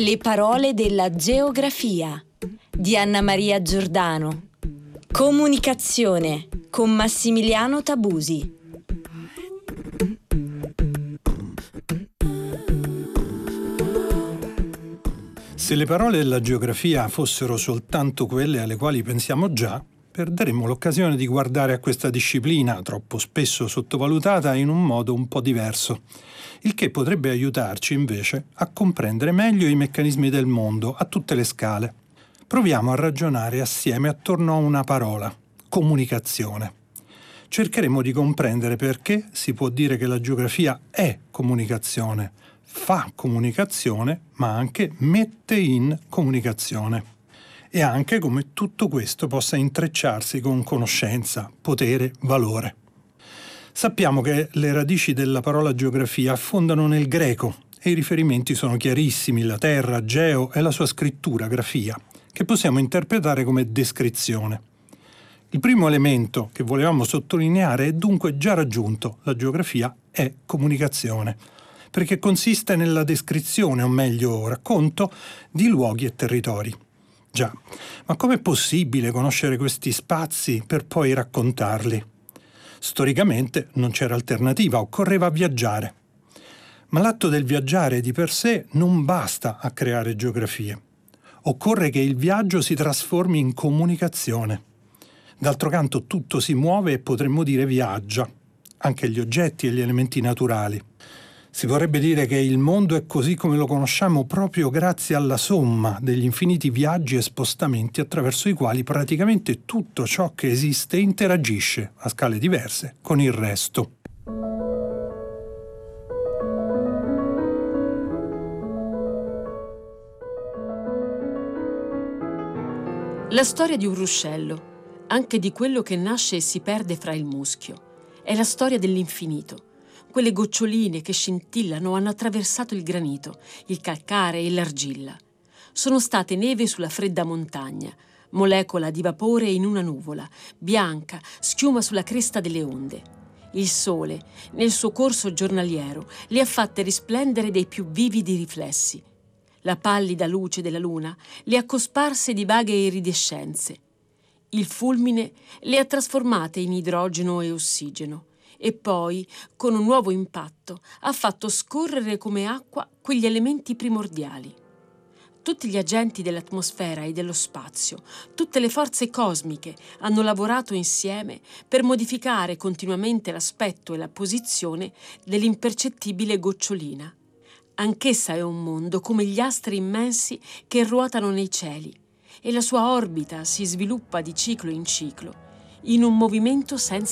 Le parole della geografia di Anna Maria Giordano. Comunicazione con Massimiliano Tabusi. Se le parole della geografia fossero soltanto quelle alle quali pensiamo già, perderemmo l'occasione di guardare a questa disciplina, troppo spesso sottovalutata, in un modo un po' diverso, il che potrebbe aiutarci invece a comprendere meglio i meccanismi del mondo a tutte le scale. Proviamo a ragionare assieme attorno a una parola: comunicazione. Cercheremo di comprendere perché si può dire che la geografia è comunicazione, fa comunicazione, ma anche mette in comunicazione. E anche come tutto questo possa intrecciarsi con conoscenza, potere, valore. Sappiamo che le radici della parola geografia affondano nel greco e i riferimenti sono chiarissimi: la terra, geo, e la sua scrittura, grafia, che possiamo interpretare come descrizione. Il primo elemento che volevamo sottolineare è dunque già raggiunto: la geografia è comunicazione, perché consiste nella descrizione, o meglio racconto, di luoghi e territori. Già, ma com'è possibile conoscere questi spazi per poi raccontarli? Storicamente non c'era alternativa, occorreva viaggiare. Ma l'atto del viaggiare di per sé non basta a creare geografie. Occorre che il viaggio si trasformi in comunicazione. D'altro canto tutto si muove e potremmo dire viaggia, anche gli oggetti e gli elementi naturali. Si vorrebbe dire che il mondo è così come lo conosciamo proprio grazie alla somma degli infiniti viaggi e spostamenti attraverso i quali praticamente tutto ciò che esiste interagisce a scale diverse con il resto. La storia di un ruscello, anche di quello che nasce e si perde fra il muschio, è la storia dell'infinito. Quelle goccioline che scintillano hanno attraversato il granito, il calcare e l'argilla. Sono state neve sulla fredda montagna, molecola di vapore in una nuvola, bianca, schiuma sulla cresta delle onde. Il sole, nel suo corso giornaliero, le ha fatte risplendere dei più vividi riflessi. La pallida luce della luna le ha cosparse di vaghe iridescenze. Il fulmine le ha trasformate in idrogeno e ossigeno. E poi, con un nuovo impatto, ha fatto scorrere come acqua quegli elementi primordiali. Tutti gli agenti dell'atmosfera e dello spazio, tutte le forze cosmiche hanno lavorato insieme per modificare continuamente l'aspetto e la posizione dell'impercettibile gocciolina. Anch'essa è un mondo come gli astri immensi che ruotano nei cieli, e la sua orbita si sviluppa di ciclo in ciclo, in un movimento senza